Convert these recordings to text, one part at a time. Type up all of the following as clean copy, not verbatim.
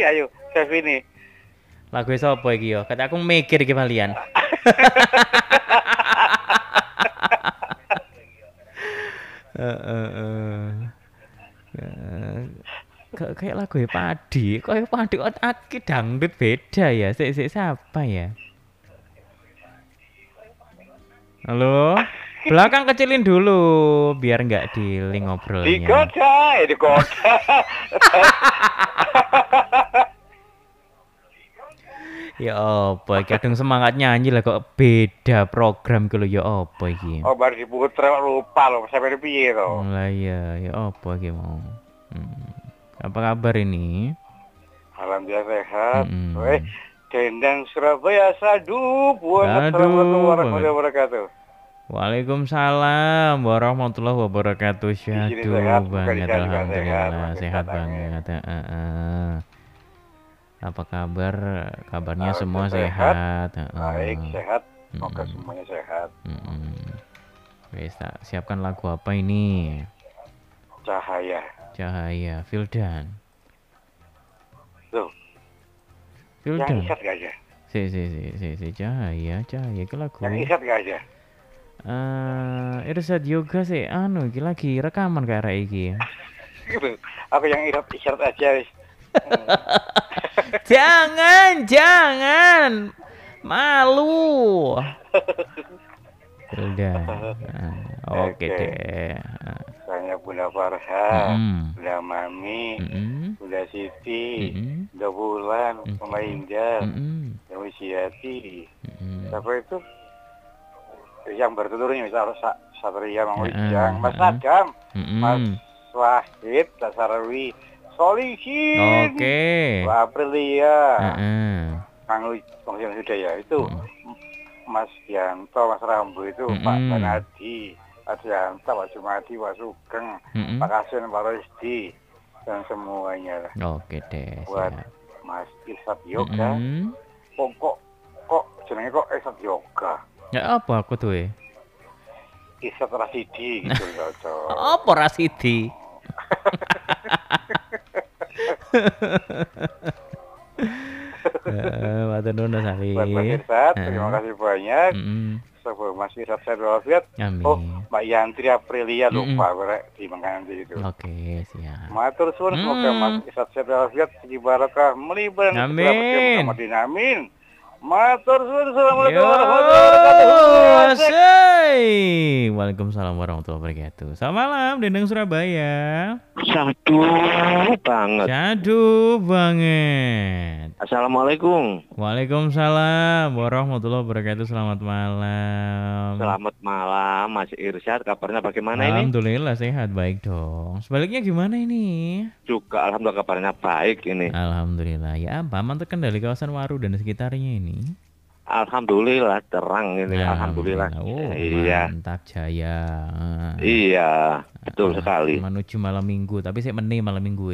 ayo, Chef ini. Lagu sapa iki yo? Kata aku mikir iki balian. Kayak lagu Padi, kok Padi aki dangdut beda ya. Sik siapa ya? Halo? Belakang kecilin dulu biar nggak di-link ngobrolnya. Digoda. Ya apa iki kadung semangat nyanyi lah kok beda program iki lho ya apa iki. Oh, baru diputer lupa loh, sampai piye to. Lah iya, ya apa iki mau. Apa kabar ini? Alhamdulillah sehat. Weh, Mm-mm. Dendang Surabaya sadu. Assalamualaikum Aduh, warahmatullahi banget. wabarakatuh. Waalaikumsalam warahmatullahi wabarakatuh. Di sini sehat, Syahdu semoga di banget, sana juga sehat. alhamdulillah Makin sehat sehat, amin. banget. Apa kabar? Kabarnya semua Alhamdulillah sehat, sehat. baik, sehat. Semoga Mm-mm. semuanya sehat. Mm-mm. Wes, tak siapkan lagu apa ini? Cahaya. Cahaya, Fildan. Tuh, yang Fildan. isat gak aja? Si, Cahaya, Cahaya, ke lagu. Yang isat gak aja? Irsad Yoga sih, anu, iki lagi rekaman ke arah iki. Gitu. Aku yang isat aja. Jangan, malu. Udah, oke Oke. deh. Saya Bunda Farha, Mm-mm. Bunda Mami, Mm-mm. Bunda Siti, Mm-mm. Bunda Bulan, Mama Indah, Mm-mm. Dewi Siati. Mm-mm. Siapa itu? Yang bertuturnya misal Satria Mang Heeh, Wijang, Mas heeh. Adam, Mas Mm-mm. Wahid, Dasarwi, Solihin, Oke. Mbak Aprilia, Heeh. Mang Wijang sudah ya itu. Mm. Mas Yanto, Mas Rambo itu, Pak Mm-mm. Banadi, Pak Yanto, Pak Jumadi, Pak Sugeng, Mm-mm. Pak Kasin, Pak Rusdi, dan semuanya lah. Oke deh, Buat siap. Mas Isat Yoga, Mm-mm. kok jenenge kok Isat Yoga, Ya apa aku tuh ya? Isat Rasidi gitu loh, Cok. Apa Rasidi? Matur nuwun Sari. Buat Mas Irsat, terima kasih banyak. Mm-mm. Sebelum Mas Irsat saya walafiat. Amin. Oh, Mbak Yantri Aprilia Mm-mm. lupa di nanti itu. Oke, siap. Matur suwun semoga Mas Irsat sehat walafiat, segi barokah, meliban Amin. Amin. Matur suwun, assalamualaikum Yo, warahmatullahi wabarakatuh. say. Waalaikumsalam warahmatullahi wabarakatuh. Selamat malam, Dendeng Surabaya. Sadu banget. Syahdu banget. Assalamualaikum. Waalaikumsalam warahmatullahi wabarakatuh. Selamat malam. Selamat malam, Mas Irsyad. Kabarnya bagaimana ini? Alhamdulillah sehat, baik dong. Sebaliknya gimana ini? Juga alhamdulillah kabarnya baik ini. Alhamdulillah. Ya, aman terkendali kawasan Waru dan sekitarnya ini. Alhamdulillah terang ini. Alhamdulillah. Oh, Iya. mantap jaya. Iya, betul sekali. Menuju malam minggu, tapi saya meneh malam minggu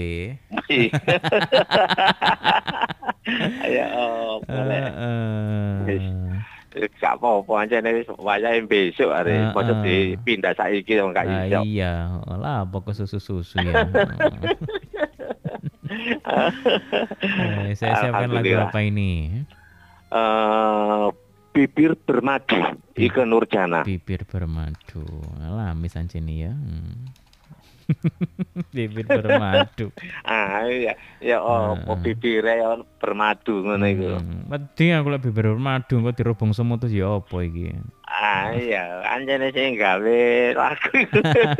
Ya, boleh. Heeh. Gak apa-apa aja nih, wayahe besok hari. Maksud dipindah saiki wong gak iso. Iya, lah apa ke susu-susu ya. Saya siapkan lagu Alhamdulillah. apa ini? Bibir Bermadu, Ikke Nurjana. Bibir bermadu. Lamis anjene ya. Bibir bermadu. Iya, ya apa bibire bermadu ngono iku. Wedi aku lek bibir bermadu kok dirubung semut terus ya apa iki? Iya, anjene sing gawe lagu iku.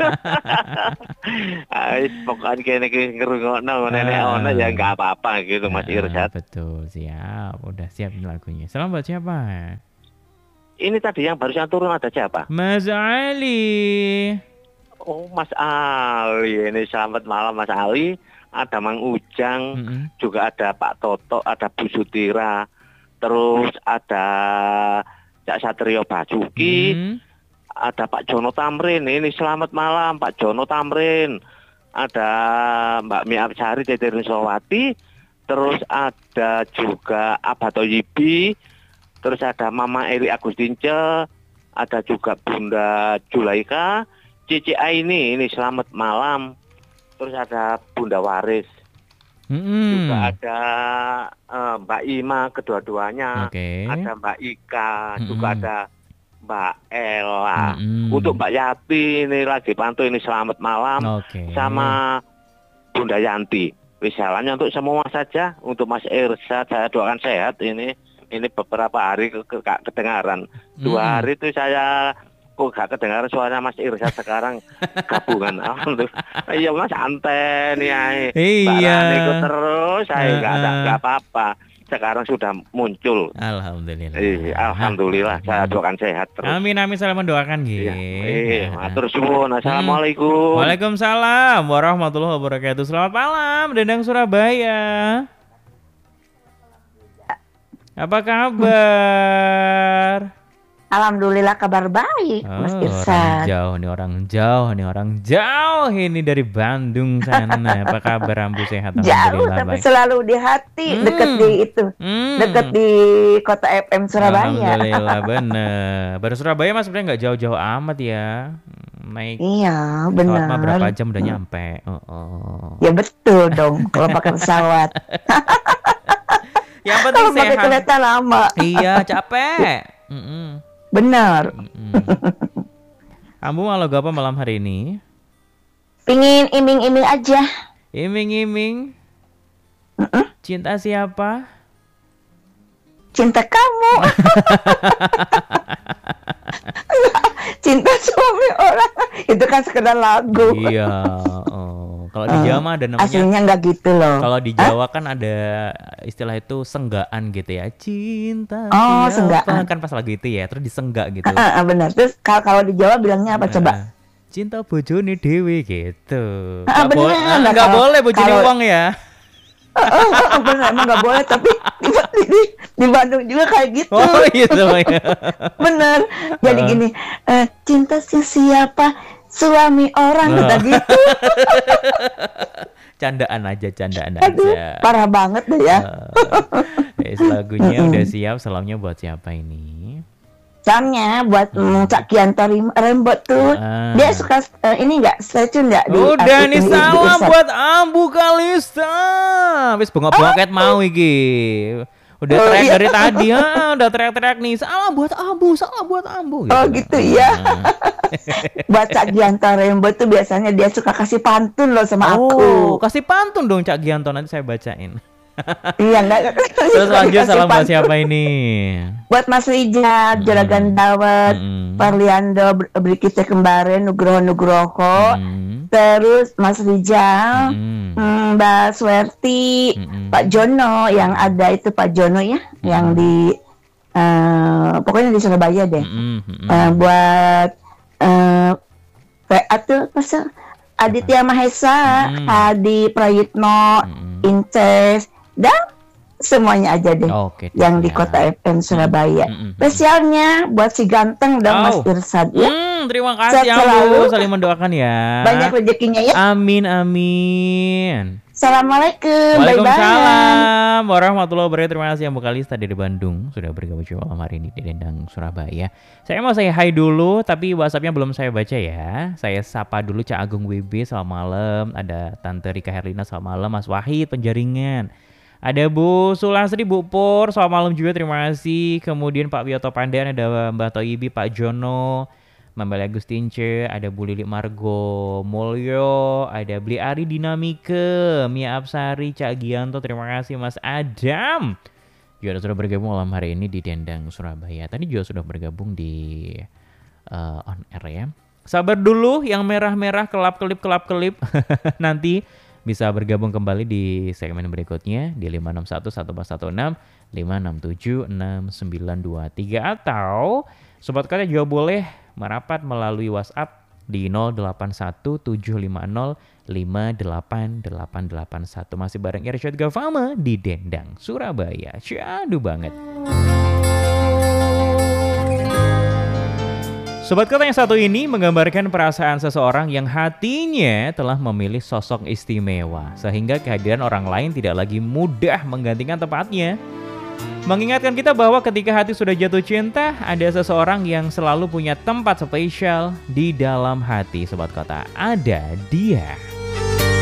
Pokoke kene iki ngrungokno ngene ono ya enggak apa-apa gitu Mas Irsyad. Betul, siap. Udah siap lagunya. Salam buat siapa? Ini tadi yang barusan turun ada siapa? Mas Ali. Oh, Mas Ali. Ini selamat malam Mas Ali. Ada Mang Ujang, juga ada Pak Toto, ada Bu Sutira. Terus ada Cak Satrio Basuki, ada Pak Jono Tamrin. Ini selamat malam Pak Jono Tamrin. Ada Mbak Mia Absari Tetirin Sowati. Terus ada juga Abato Yibi. Terus ada Mama Eli Agustince. Ada juga Bunda Julaika. Cici Aini, ini selamat malam. Terus ada Bunda Waris. juga ada Mbak Ima kedua-duanya, ada Mbak Ika, juga ada Mbak Ella. Untuk Mbak Yati ini lagi pantau ini selamat malam, sama Bunda Yanti. Misalnya untuk semua saja, untuk Mas Irsa saya doakan sehat ini beberapa hari kedengaran. 2 hari itu saya kok gak kedengaran suara Mas Irsa sekarang gabungan. Iya Mas santai nih Iya. Ikut terus saya nggak apa-apa. Sekarang sudah muncul. Alhamdulillah. Alhamdulillah. Saya doakan sehat terus. Amin amin, salam mendoakan gitu. Matur suwun. Assalamualaikum. Waalaikumsalam warahmatullahi wabarakatuh. Selamat malam Dendang Surabaya. Apa kabar? Alhamdulillah kabar baik, Mas Irsa. Orang jauh ini dari Bandung sana. Apa kabar, Ambu sehat? Jauh tapi baik. Selalu di hati, dekat di itu, dekat di kota FM Surabaya. Alhamdulillah bener. Baru Surabaya mas sebenarnya nggak jauh-jauh amat ya. Naik. Iya benar. Berapa jam udah nyampe? Ya betul dong kalau pakai pesawat. Yang penting sehat. Kalau pakai kereta lama. Iya capek. Benar. Ambu mau lagu apa malam hari ini? Pingin iming-iming aja. Iming-iming? Cinta siapa? Cinta kamu. Cinta suami orang. Itu kan sekedar lagu. Iya. Kalau di Jawa mah ada namanya. Aslinya nggak gitu loh. Kalau di Jawa kan ada istilah itu senggaan gitu ya. Cinta. Senggaan. Kan pas lagu itu ya, terus disenggak gitu. Benar. Terus kalau di Jawa bilangnya apa coba? Cinta bojone dewe gitu. Nggak boleh bojone uang ya. Benar, emang nggak boleh. Tapi di Bandung juga kayak gitu. Oh gitu ya. Bener. Jadi gini, cinta siapa? Suami orang udah gitu. Candaan aja. Aduh, parah banget deh ya. Lagunya udah siap, salamnya buat siapa ini? Salamnya buat Cak Gianto Rembot tuh. Dia suka ini enggak stretch enggak? Udah nih salam buat Ambu Kalista. Wis bengok-bengok mau iki. Udah teriak dari tadi, udah teriak-teriak nih. Salam buat Ambu gitu. Oh gitu ya. Buat Cak Gianto Rembot tuh biasanya dia suka kasih pantun loh sama aku. Kasih pantun dong Cak Gianto, nanti saya bacain. Iya enggak. Terus lanjut salam buat siapa ini? Buat Mas Rija, Juragan Dawet, Parliando, Brikite Kembaren, Nugroho. Terus Mas Rijal, Mbak Swerti, Pak Jono yang ada itu Pak Jono ya, yang di pokoknya di Surabaya deh. Buat PA tuh Aditya Mahesa, Adi Prayitno, Inces, dan semuanya aja deh yang di kota FM Surabaya. Spesialnya buat si ganteng dan Mas Irsad ya. Terima kasih Ambu, saling mendoakan ya. Banyak rezekinya ya. Amin. Assalamualaikum. Waalaikumsalam warahmatullahi wabarakatuh. Terima kasih Ambu Kalista dari Bandung sudah bergabung malam hari ini di Dendang Surabaya. Saya mau say hi dulu, tapi WhatsApp-nya belum saya baca ya. Saya sapa dulu Cak Agung WB, selamat malam. Ada Tante Rika Herlina, selamat malam. Mas Wahid Penjaringan. Ada Bu Sulasri, Bu Pur, selamat malam juga, terima kasih. Kemudian Pak Wiyoto Pandan, ada Mbak Toibi, Pak Jono, Mbak Agustince, ada Bu Lili Margo Mulyo, ada Bli Ari Dinamike, Mia Apsari, Cak Gianto, terima kasih Mas Adam. Juga sudah bergabung malam hari ini di Dendang Surabaya. Tadi juga sudah bergabung di on air ya. Sabar dulu yang merah-merah kelap-kelip. Nanti bisa bergabung kembali di segmen berikutnya di 561 1416 567 6923 atau Sobat Kota juga boleh merapat melalui WhatsApp di 081750588881. Masih bareng Irsyad Gafama di Dendang Surabaya. Syadu banget. Sobat Kota yang satu ini menggambarkan perasaan seseorang yang hatinya telah memilih sosok istimewa, sehingga kehadiran orang lain tidak lagi mudah menggantikan tempatnya. Mengingatkan kita bahwa ketika hati sudah jatuh cinta, ada seseorang yang selalu punya tempat spesial di dalam hati Sobat Kota. Ada dia.